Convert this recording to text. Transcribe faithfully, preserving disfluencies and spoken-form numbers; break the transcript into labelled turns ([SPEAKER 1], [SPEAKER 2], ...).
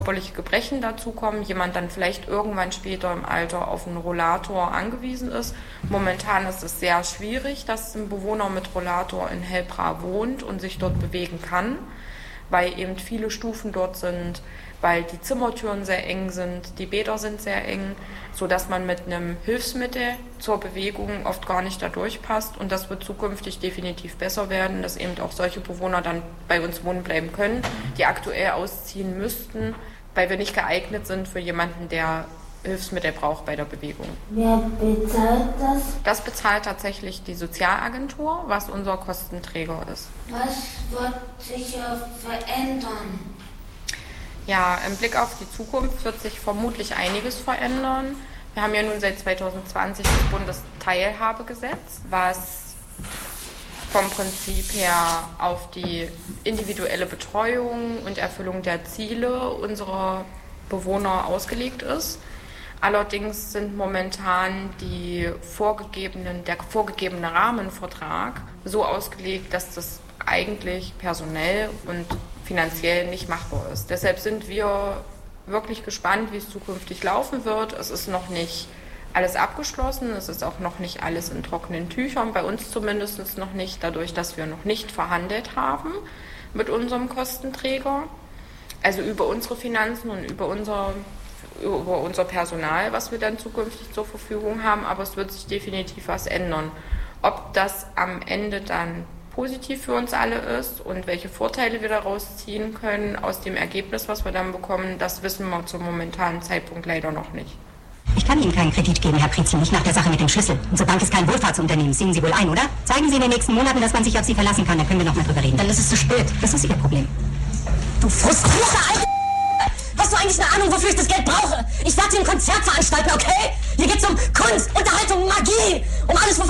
[SPEAKER 1] körperliche Gebrechen dazukommen, jemand dann vielleicht irgendwann später im Alter auf einen Rollator angewiesen ist. Momentan ist es sehr schwierig, dass ein Bewohner mit Rollator in Hellbra wohnt und sich dort bewegen kann, weil eben viele Stufen dort sind, weil die Zimmertüren sehr eng sind, die Bäder sind sehr eng, sodass man mit einem Hilfsmittel zur Bewegung oft gar nicht da durchpasst. Und das wird zukünftig definitiv besser werden, dass eben auch solche Bewohner dann bei uns wohnen bleiben können, die aktuell ausziehen müssten, weil wir nicht geeignet sind für jemanden, der Hilfsmittel braucht bei der Bewegung.
[SPEAKER 2] Wer bezahlt das?
[SPEAKER 1] Das bezahlt tatsächlich die Sozialagentur, was unser Kostenträger ist.
[SPEAKER 2] Was wird sich verändern?
[SPEAKER 1] Ja, im Blick auf die Zukunft wird sich vermutlich einiges verändern. Wir haben ja nun seit zweitausendzwanzig das Bundesteilhabegesetz, was vom Prinzip her auf die individuelle Betreuung und Erfüllung der Ziele unserer Bewohner ausgelegt ist. Allerdings sind momentan die vorgegebenen, der vorgegebene Rahmenvertrag so ausgelegt, dass das eigentlich personell und finanziell nicht machbar ist. Deshalb sind wir wirklich gespannt, wie es zukünftig laufen wird. Es ist noch nicht alles abgeschlossen, es ist auch noch nicht alles in trockenen Tüchern, bei uns zumindest noch nicht, dadurch, dass wir noch nicht verhandelt haben mit unserem Kostenträger, also über unsere Finanzen und über unser, über unser Personal, was wir dann zukünftig zur Verfügung haben, aber es wird sich definitiv was ändern. Ob das am Ende dann positiv für uns alle ist und welche Vorteile wir daraus ziehen können aus dem Ergebnis, was wir dann bekommen, das wissen wir zum momentanen Zeitpunkt leider noch nicht.
[SPEAKER 3] Ich kann Ihnen keinen Kredit geben, Herr Prizi, nicht nach der Sache mit dem Schlüssel. Unsere Bank ist kein Wohlfahrtsunternehmen, sehen Sie wohl ein, oder? Zeigen Sie in den nächsten Monaten, dass man sich auf Sie verlassen kann, dann können wir noch mal drüber reden. Dann ist es zu spät. Das ist Ihr Problem. Du frustrierter alte... Hast du eigentlich eine Ahnung, wofür ich das Geld brauche? Ich sag dir, ein Konzert veranstalten, okay? Hier geht's um Kunst, Unterhaltung, Magie, um alles, wovon